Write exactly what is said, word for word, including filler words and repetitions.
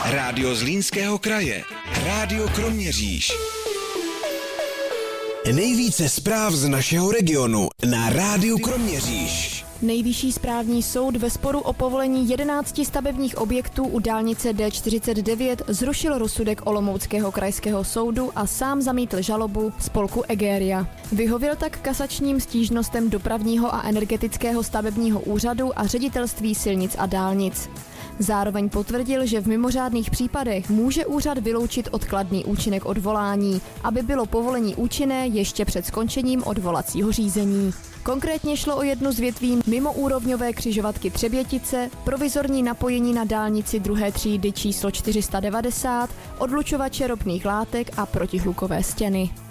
Rádio Zlínského kraje. Rádio Kroměříž. Nejvíce zpráv z našeho regionu na Rádiu Kroměříž. Nejvyšší správní soud ve sporu o povolení jedenácti stavebních objektů u dálnice D čtyřicet devět zrušil rozsudek Olomouckého krajského soudu a sám zamítl žalobu spolku Egeria. Vyhověl tak kasačním stížnostem dopravního a energetického stavebního úřadu a ředitelství silnic a dálnic. Zároveň potvrdil, že v mimořádných případech může úřad vyloučit odkladný účinek odvolání, aby bylo povolení účinné ještě před skončením odvolacího řízení. Konkrétně šlo o jednu z větví mimoúrovňové křižovatky Třebětice, provizorní napojení na dálnici druhé třídy číslo čtyři sta devadesát, odlučovače ropných látek a protihlukové stěny.